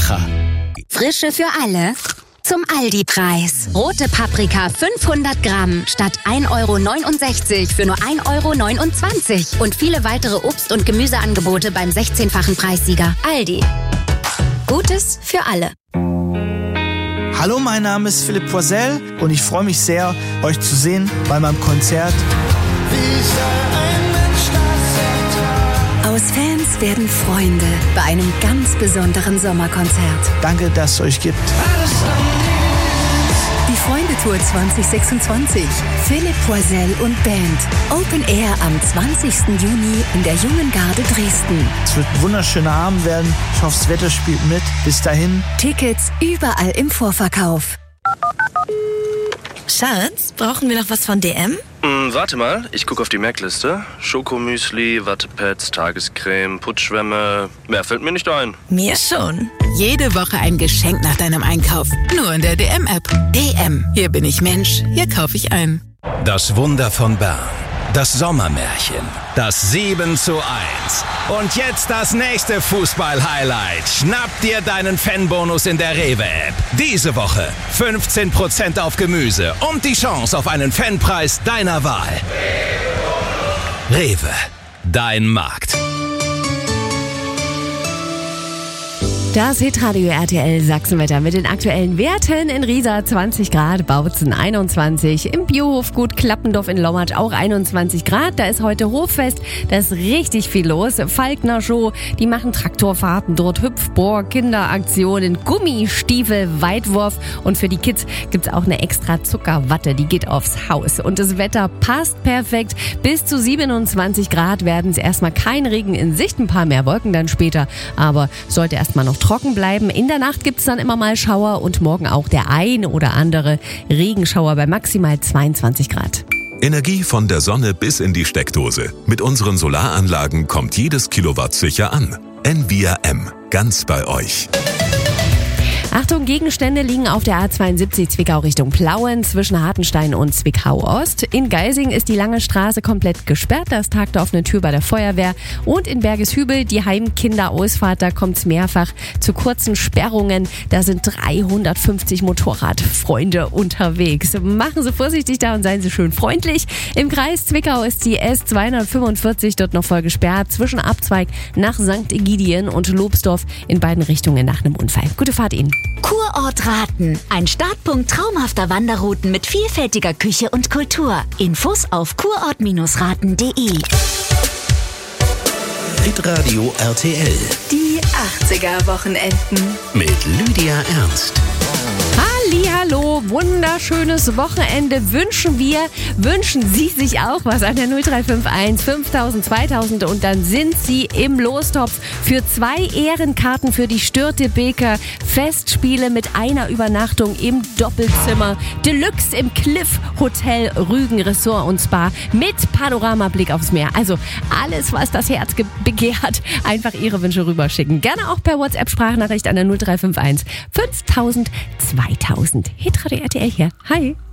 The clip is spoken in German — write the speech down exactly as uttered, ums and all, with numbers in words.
Kracher. Frische für alle. Zum Aldi-Preis. Rote Paprika fünfhundert Gramm statt ein Euro neunundsechzig für nur ein Euro neunundzwanzig. Und viele weitere Obst- und Gemüseangebote beim sechzehnfachen Preissieger. Aldi. Gutes für alle. Hallo, mein Name ist Philipp Poisel und ich freue mich sehr, euch zu sehen bei meinem Konzert. Aus Fans werden Freunde bei einem ganz besonderen Sommerkonzert. Danke, dass es euch gibt. Die Freundetour zwanzig sechsundzwanzig. Philipp Poisel und Band. Open Air am zwanzigsten Juni in der Jungen Garde Dresden. Es wird ein wunderschöner Abend werden. Ich hoffe, das Wetter spielt mit. Bis dahin. Tickets überall im Vorverkauf. Schatz, brauchen wir noch was von D M? Hm, warte mal, ich gucke auf die Merkliste. Schokomüsli, Wattepads, Tagescreme, Putzschwämme. Mehr fällt mir nicht ein. Mir schon. Jede Woche ein Geschenk nach deinem Einkauf. Nur in der D M-App. D M. Hier bin ich Mensch. Hier kaufe ich ein. Das Wunder von Bern. Das Sommermärchen. Das sieben zu eins. Und jetzt das nächste Fußball-Highlight. Schnapp dir deinen Fanbonus in der Rewe-App. Diese Woche fünfzehn Prozent auf Gemüse und die Chance auf einen Fanpreis deiner Wahl. Rewe. Dein Markt. Das Hitradio R T L Sachsenwetter mit den aktuellen Werten in Riesa zwanzig Grad, Bautzen einundzwanzig, im Biohofgut Klappendorf in Lommatsch auch einundzwanzig Grad. Da ist heute Hoffest, da ist richtig viel los. Falkner Show, die machen Traktorfahrten dort, Hüpfbohr, Kinderaktionen, Gummistiefel, Weitwurf und für die Kids gibt's auch eine extra Zuckerwatte, die geht aufs Haus. Und das Wetter passt perfekt. Bis zu siebenundzwanzig Grad werden es erstmal kein Regen in Sicht, ein paar mehr Wolken dann später, aber sollte erstmal noch trocken bleiben. In der Nacht gibt es dann immer mal Schauer und morgen auch der ein oder andere Regenschauer bei maximal zweiundzwanzig Grad. Energie von der Sonne bis in die Steckdose. Mit unseren Solaranlagen kommt jedes Kilowatt sicher an. Envia M. Ganz bei euch. Achtung, Gegenstände liegen auf der A zweiundsiebzig Zwickau Richtung Plauen zwischen Hartenstein und Zwickau-Ost. In Geising ist die lange Straße komplett gesperrt, das tagte offene Tür bei der Feuerwehr. Und in Bergeshübel, die Heimkinderausfahrt, da kommt es mehrfach zu kurzen Sperrungen. Da sind dreihundertfünfzig Motorradfreunde unterwegs. Machen Sie vorsichtig da und seien Sie schön freundlich. Im Kreis Zwickau ist die S zweihundertfünfundvierzig dort noch voll gesperrt zwischen Abzweig nach Sankt Egidien und Lobsdorf in beiden Richtungen nach einem Unfall. Gute Fahrt Ihnen. Kurort Raten. Ein Startpunkt traumhafter Wanderrouten mit vielfältiger Küche und Kultur. Infos auf kurort raten punkt de. Hitradio R T L. Die achtziger-Wochenenden. Mit Lydia Ernst. Hallihallo, wunderschönes Wochenende wünschen wir. Wünschen Sie sich auch was an der null drei fünf eins fünftausend zweitausend und dann sind Sie im Lostopf für zwei Ehrenkarten für die Störtebeker Festspiele mit einer Übernachtung im Doppelzimmer. Deluxe im Cliff Hotel Rügen Ressort und Spa mit Panoramablick aufs Meer. Also alles, was das Herz begehrt, einfach Ihre Wünsche rüberschicken. Gerne auch per WhatsApp-Sprachnachricht an der null drei fünf eins fünftausend zweitausend. Hitradio R T L hier. Hi.